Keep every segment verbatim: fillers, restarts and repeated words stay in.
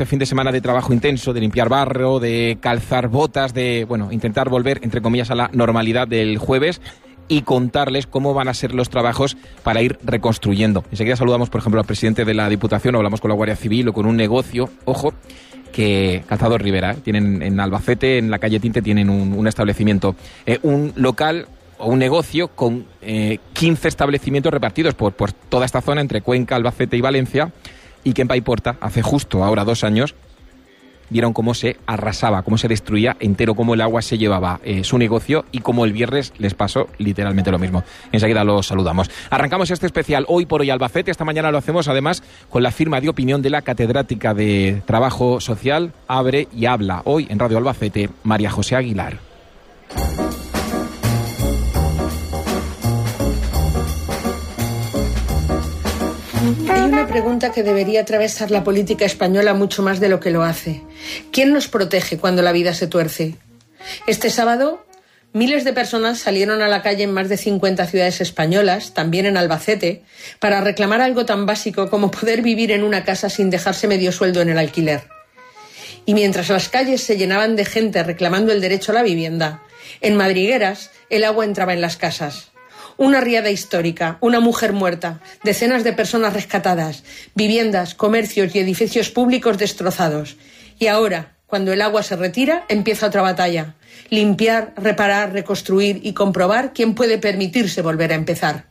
este fin de semana de trabajo intenso, de limpiar barro, de calzar botas, de, bueno, intentar volver, entre comillas, a la normalidad del jueves y contarles cómo van a ser los trabajos para ir reconstruyendo. Enseguida saludamos, por ejemplo, al presidente de la Diputación, o hablamos con la Guardia Civil o con un negocio, ojo, que Calzados Rivera, ¿eh? Tienen en Albacete, en la calle Tinte, tienen un, un establecimiento, eh, un local o un negocio con eh, quince establecimientos repartidos por, por toda esta zona, entre Cuenca, Albacete y Valencia, y que en Paiporta, hace justo ahora dos años, vieron cómo se arrasaba, cómo se destruía entero, cómo el agua se llevaba eh, su negocio y cómo el viernes les pasó literalmente lo mismo. Enseguida los saludamos. Arrancamos este especial Hoy por Hoy Albacete. Esta mañana lo hacemos además con la firma de opinión de la catedrática de Trabajo Social, Abre y Habla. Hoy en Radio Albacete, María José Aguilar. Hay una pregunta que debería atravesar la política española mucho más de lo que lo hace. ¿Quién nos protege cuando la vida se tuerce? Este sábado, miles de personas salieron a la calle en más de cincuenta ciudades españolas, también en Albacete, para reclamar algo tan básico como poder vivir en una casa sin dejarse medio sueldo en el alquiler. Y mientras las calles se llenaban de gente reclamando el derecho a la vivienda, en madrigueras el agua entraba en las casas. Una riada histórica, una mujer muerta, decenas de personas rescatadas, viviendas, comercios y edificios públicos destrozados. Y ahora, cuando el agua se retira, empieza otra batalla. Limpiar, reparar, reconstruir y comprobar quién puede permitirse volver a empezar.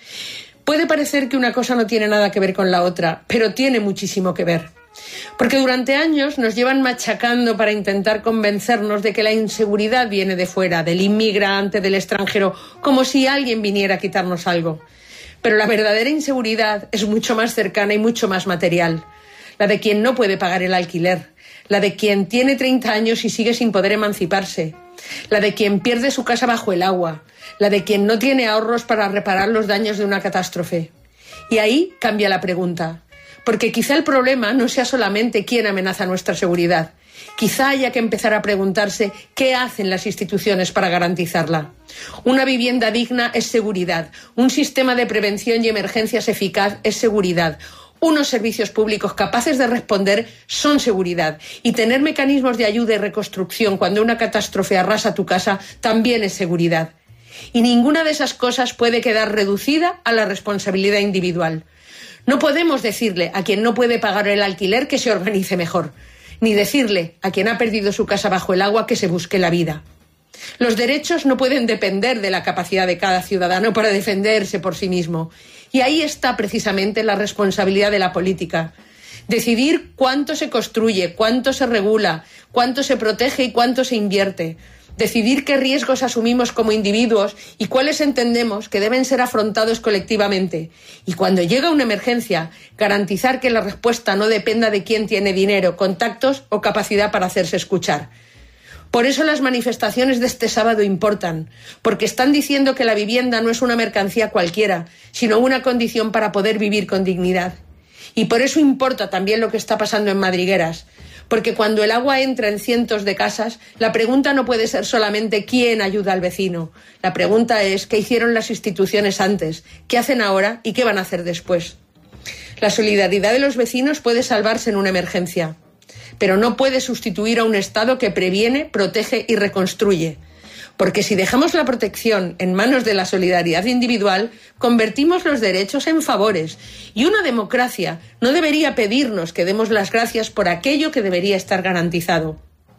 Puede parecer que una cosa no tiene nada que ver con la otra, pero tiene muchísimo que ver. Porque durante años nos llevan machacando para intentar convencernos de que la inseguridad viene de fuera, del inmigrante, del extranjero, como si alguien viniera a quitarnos algo. Pero la verdadera inseguridad es mucho más cercana y mucho más material. La de quien no puede pagar el alquiler, la de quien tiene treinta años y sigue sin poder emanciparse, la de quien pierde su casa bajo el agua, la de quien no tiene ahorros para reparar los daños de una catástrofe. Y ahí cambia la pregunta. Porque quizá el problema no sea solamente quién amenaza nuestra seguridad. Quizá haya que empezar a preguntarse qué hacen las instituciones para garantizarla. Una vivienda digna es seguridad. Un sistema de prevención y emergencias eficaz es seguridad. Unos servicios públicos capaces de responder son seguridad. Y tener mecanismos de ayuda y reconstrucción cuando una catástrofe arrasa tu casa también es seguridad. Y ninguna de esas cosas puede quedar reducida a la responsabilidad individual. No podemos decirle a quien no puede pagar el alquiler que se organice mejor, ni decirle a quien ha perdido su casa bajo el agua que se busque la vida. Los derechos no pueden depender de la capacidad de cada ciudadano para defenderse por sí mismo. Y ahí está precisamente la responsabilidad de la política. Decidir cuánto se construye, cuánto se regula, cuánto se protege y cuánto se invierte. Decidir qué riesgos asumimos como individuos y cuáles entendemos que deben ser afrontados colectivamente. Y cuando llega una emergencia, garantizar que la respuesta no dependa de quién tiene dinero, contactos o capacidad para hacerse escuchar. Por eso las manifestaciones de este sábado importan, porque están diciendo que la vivienda no es una mercancía cualquiera, sino una condición para poder vivir con dignidad. Y por eso importa también lo que está pasando en madrigueras. Porque cuando el agua entra en cientos de casas, la pregunta no puede ser solamente quién ayuda al vecino. La pregunta es qué hicieron las instituciones antes, qué hacen ahora y qué van a hacer después. La solidaridad de los vecinos puede salvarse en una emergencia, pero no puede sustituir a un Estado que previene, protege y reconstruye. Porque si dejamos la protección en manos de la solidaridad individual, convertimos los derechos en favores. Y una democracia no debería pedirnos que demos las gracias por aquello que debería estar garantizado.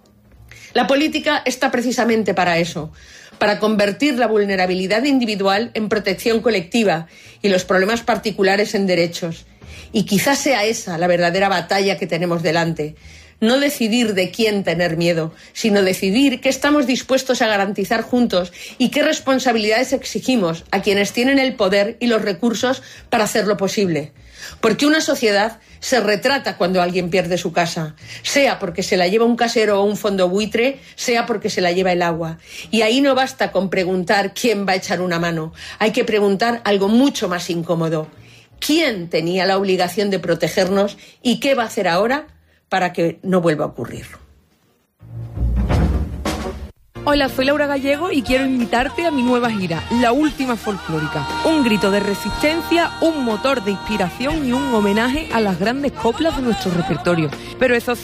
La política está precisamente para eso, para convertir la vulnerabilidad individual en protección colectiva y los problemas particulares en derechos. Y quizás sea esa la verdadera batalla que tenemos delante. No decidir de quién tener miedo, sino decidir qué estamos dispuestos a garantizar juntos y qué responsabilidades exigimos a quienes tienen el poder y los recursos para hacerlo posible. Porque una sociedad se retrata cuando alguien pierde su casa, sea porque se la lleva un casero o un fondo buitre, sea porque se la lleva el agua. Y ahí no basta con preguntar quién va a echar una mano, hay que preguntar algo mucho más incómodo. ¿Quién tenía la obligación de protegernos y qué va a hacer ahora para que no vuelva a ocurrir? Hola, soy Laura Gallego y quiero invitarte a mi nueva gira, La Última Folclórica. Un grito de resistencia, un motor de inspiración y un homenaje a las grandes coplas de nuestro repertorio. Pero eso sí,